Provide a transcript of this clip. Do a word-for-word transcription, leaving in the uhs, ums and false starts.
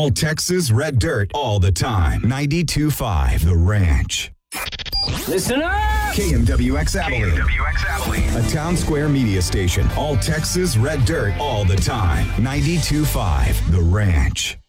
All Texas Red Dirt all the time. ninety-two point five The Ranch. Listen up! K M W X Abilene. K M W X Abilene. A Town Square media station. All Texas Red Dirt all the time. ninety-two point five The Ranch.